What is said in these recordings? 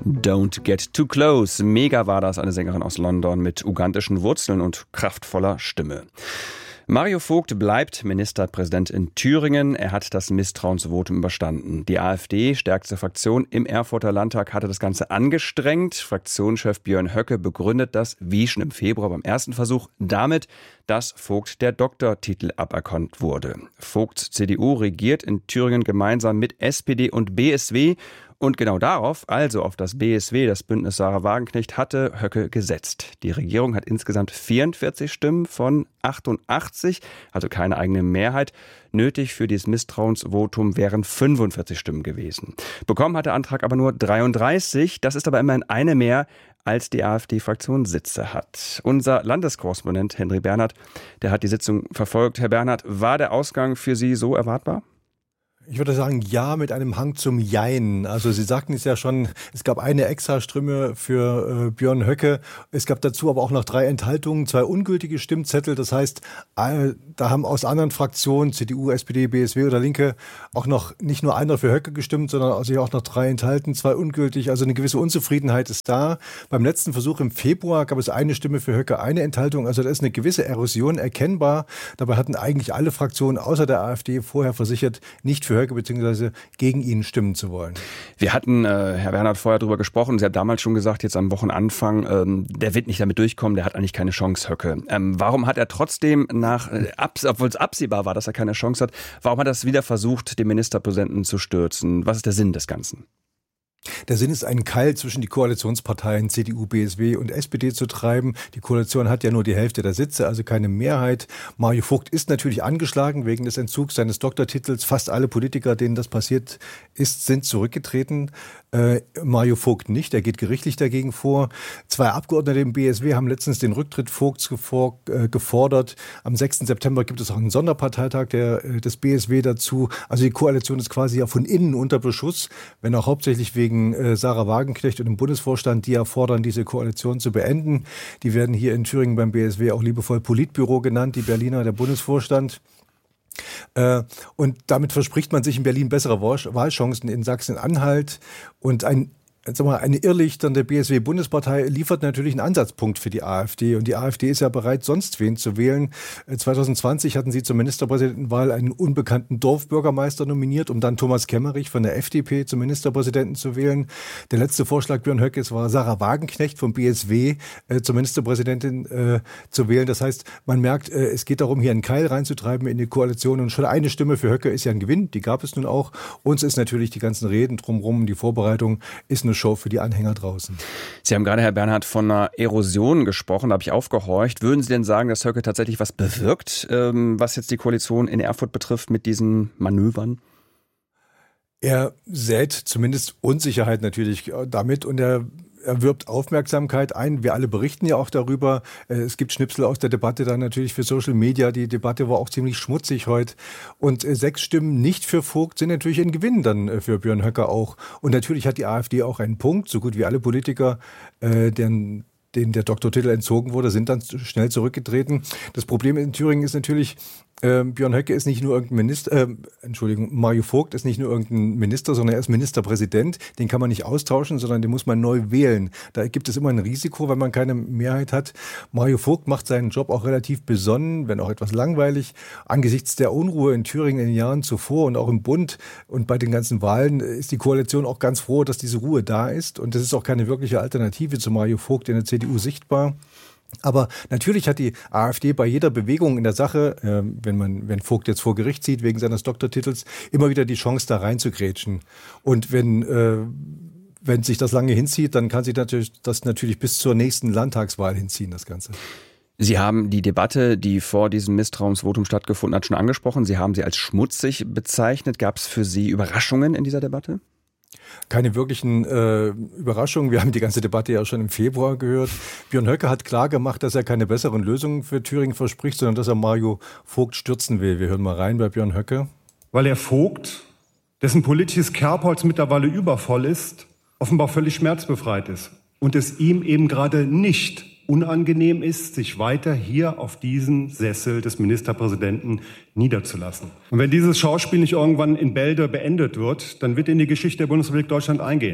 Don't Get Too Close. Mega war das, eine Sängerin aus London mit ugandischen Wurzeln und kraftvoller Stimme. Mario Vogt bleibt Ministerpräsident in Thüringen. Er hat das Misstrauensvotum überstanden. Die AfD, stärkste Fraktion im Erfurter Landtag, hatte das Ganze angestrengt. Fraktionschef Björn Höcke begründet das, wie schon im Februar beim ersten Versuch, damit, dass Vogt der Doktortitel aberkannt wurde. Vogts CDU regiert in Thüringen gemeinsam mit SPD und BSW. Und genau darauf, also auf das BSW, das Bündnis Sarah Wagenknecht, hatte Höcke gesetzt. Die Regierung hat insgesamt 44 Stimmen von 88, also keine eigene Mehrheit. Nötig für dieses Misstrauensvotum wären 45 Stimmen gewesen. Bekommen hat der Antrag aber nur 33. Das ist aber immerhin eine mehr, als die AfD-Fraktion Sitze hat. Unser Landeskorrespondent Henry Bernhard, der hat die Sitzung verfolgt. Herr Bernhard, war der Ausgang für Sie so erwartbar? Ich würde sagen, ja, mit einem Hang zum Jein. Also Sie sagten es ja schon, es gab eine Extrastimme für Björn Höcke. Es gab dazu aber auch noch 3 Enthaltungen, 2 ungültige Stimmzettel. Das heißt, da haben aus anderen Fraktionen, CDU, SPD, BSW oder Linke, auch noch nicht nur einer für Höcke gestimmt, sondern also auch noch 3 enthalten, 2 ungültig. Also eine gewisse Unzufriedenheit ist da. Beim letzten Versuch im Februar gab es eine Stimme für Höcke, eine Enthaltung. Also da ist eine gewisse Erosion erkennbar. Dabei hatten eigentlich alle Fraktionen außer der AfD vorher versichert, nicht für Höcke bzw. gegen ihn stimmen zu wollen. Wir hatten, Herr Bernhard, vorher darüber gesprochen. Sie hat damals schon gesagt, jetzt am Wochenanfang, der wird nicht damit durchkommen, der hat eigentlich keine Chance, Höcke. Warum hat er trotzdem obwohl es absehbar war, dass er keine Chance hat, warum hat er es wieder versucht, den Ministerpräsidenten zu stürzen? Was ist der Sinn des Ganzen? Der Sinn ist, einen Keil zwischen die Koalitionsparteien CDU, BSW und SPD zu treiben. Die Koalition hat ja nur die Hälfte der Sitze, also keine Mehrheit. Mario Vogt ist natürlich angeschlagen wegen des Entzugs seines Doktortitels. Fast alle Politiker, denen das passiert ist, sind zurückgetreten. Mario Vogt nicht, er geht gerichtlich dagegen vor. 2 Abgeordnete im BSW haben letztens den Rücktritt Vogts gefordert. Am 6. September gibt es auch einen Sonderparteitag des BSW dazu. Also die Koalition ist quasi ja von innen unter Beschuss, wenn auch hauptsächlich wegen Sarah Wagenknecht und dem Bundesvorstand, die ja fordern, diese Koalition zu beenden. Die werden hier in Thüringen beim BSW auch liebevoll Politbüro genannt, die Berliner, der Bundesvorstand. Und damit verspricht man sich in Berlin bessere Wahlchancen in Sachsen-Anhalt. Und eine irrlichternde BSW-Bundespartei liefert natürlich einen Ansatzpunkt für die AfD. Und die AfD ist ja bereit, sonst wen zu wählen. 2020 hatten sie zur Ministerpräsidentenwahl einen unbekannten Dorfbürgermeister nominiert, um dann Thomas Kemmerich von der FDP zum Ministerpräsidenten zu wählen. Der letzte Vorschlag Björn Höckes war Sarah Wagenknecht vom BSW zur Ministerpräsidentin zu wählen. Das heißt, man merkt, es geht darum, hier einen Keil reinzutreiben in die Koalition. Und schon eine Stimme für Höcke ist ja ein Gewinn. Die gab es nun auch. Uns ist natürlich die ganzen Reden drumherum, die Vorbereitung ist eine Show für die Anhänger draußen. Sie haben gerade, Herr Bernhard, von einer Erosion gesprochen, da habe ich aufgehorcht. Würden Sie denn sagen, dass Höcke tatsächlich was bewirkt, was jetzt die Koalition in Erfurt betrifft mit diesen Manövern? Er sät zumindest Unsicherheit natürlich damit und er wirbt Aufmerksamkeit ein. Wir alle berichten ja auch darüber. Es gibt Schnipsel aus der Debatte dann natürlich für Social Media. Die Debatte war auch ziemlich schmutzig heute. Und 6 Stimmen nicht für Vogt sind natürlich ein Gewinn dann für Björn Höcke auch. Und natürlich hat die AfD auch einen Punkt. So gut wie alle Politiker, denen der Doktortitel entzogen wurde, sind dann schnell zurückgetreten. Das Problem in Thüringen ist natürlich, Björn Höcke ist nicht nur irgendein Mario Vogt ist nicht nur irgendein Minister, sondern er ist Ministerpräsident. Den kann man nicht austauschen, sondern den muss man neu wählen. Da gibt es immer ein Risiko, wenn man keine Mehrheit hat. Mario Vogt macht seinen Job auch relativ besonnen, wenn auch etwas langweilig. Angesichts der Unruhe in Thüringen in den Jahren zuvor und auch im Bund und bei den ganzen Wahlen ist die Koalition auch ganz froh, dass diese Ruhe da ist. Und das ist auch keine wirkliche Alternative zu Mario Vogt in der CDU sichtbar. Aber natürlich hat die AfD bei jeder Bewegung in der Sache, wenn Vogt jetzt vor Gericht zieht wegen seines Doktortitels, immer wieder die Chance, da reinzugrätschen. Und wenn sich das lange hinzieht, dann kann sich das natürlich bis zur nächsten Landtagswahl hinziehen, das Ganze. Sie haben die Debatte, die vor diesem Misstrauensvotum stattgefunden hat, schon angesprochen. Sie haben sie als schmutzig bezeichnet. Gab es für Sie Überraschungen in dieser Debatte? Keine wirklichen Überraschungen. Wir haben die ganze Debatte ja schon im Februar gehört. Björn Höcke hat klar gemacht, dass er keine besseren Lösungen für Thüringen verspricht, sondern dass er Mario Vogt stürzen will. Wir hören mal rein bei Björn Höcke. Weil er Vogt, dessen politisches Kerbholz mittlerweile übervoll ist, offenbar völlig schmerzbefreit ist. Und es ihm eben gerade nicht unangenehm ist, sich weiter hier auf diesen Sessel des Ministerpräsidenten niederzulassen. Und wenn dieses Schauspiel nicht irgendwann in Bälde beendet wird, dann wird in die Geschichte der Bundesrepublik Deutschland eingehen.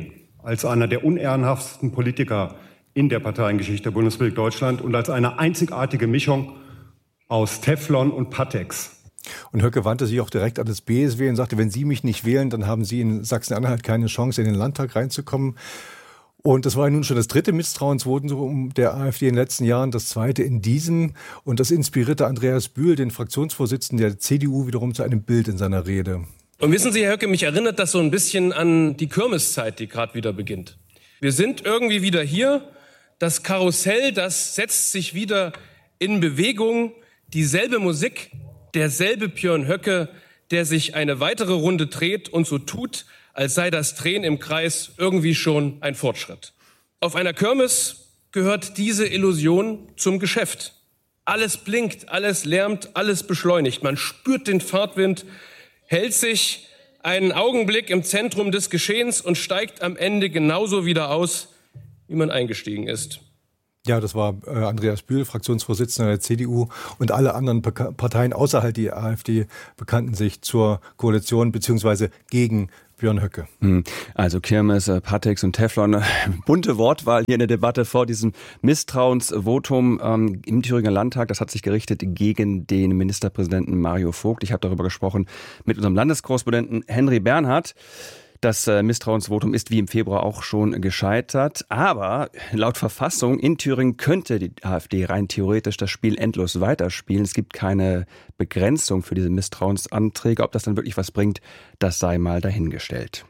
als einer der unehrenhaftesten Politiker in der Parteiengeschichte der Bundesrepublik Deutschland und als eine einzigartige Mischung aus Teflon und Pateks. Und Höcke wandte sich auch direkt an das BSW und sagte, wenn Sie mich nicht wählen, dann haben Sie in Sachsen-Anhalt keine Chance, in den Landtag reinzukommen. Und das war ja nun schon das dritte Misstrauensvotum der AfD in den letzten Jahren, das zweite in diesem. Und das inspirierte Andreas Bühl, den Fraktionsvorsitzenden der CDU, wiederum zu einem Bild in seiner Rede. Und wissen Sie, Herr Höcke, mich erinnert das so ein bisschen an die Kirmeszeit, die gerade wieder beginnt. Wir sind irgendwie wieder hier. Das Karussell, das setzt sich wieder in Bewegung. Dieselbe Musik, derselbe Björn Höcke, der sich eine weitere Runde dreht und so tut, als sei das Drehen im Kreis irgendwie schon ein Fortschritt. Auf einer Kirmes gehört diese Illusion zum Geschäft. Alles blinkt, alles lärmt, alles beschleunigt. Man spürt den Fahrtwind, hält sich einen Augenblick im Zentrum des Geschehens und steigt am Ende genauso wieder aus, wie man eingestiegen ist. Ja, das war Andreas Bühl, Fraktionsvorsitzender der CDU, und alle anderen Parteien außerhalb die AfD bekannten sich zur Koalition bzw. gegen Björn Höcke. Also Kirmes, Pateks und Teflon, bunte Wortwahl hier in der Debatte vor diesem Misstrauensvotum im Thüringer Landtag. Das hat sich gerichtet gegen den Ministerpräsidenten Mario Vogt. Ich habe darüber gesprochen mit unserem Landeskorrespondenten Henry Bernhard. Das Misstrauensvotum ist wie im Februar auch schon gescheitert. Aber laut Verfassung in Thüringen könnte die AfD rein theoretisch das Spiel endlos weiterspielen. Es gibt keine Begrenzung für diese Misstrauensanträge. Ob das dann wirklich was bringt, das sei mal dahingestellt.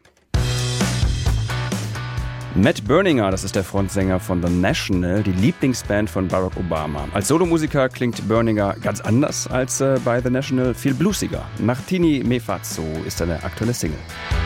Matt Berninger, das ist der Frontsänger von The National, die Lieblingsband von Barack Obama. Als Solomusiker klingt Berninger ganz anders als bei The National, viel bluesiger. Martini Me Fazzo ist seine aktuelle Single.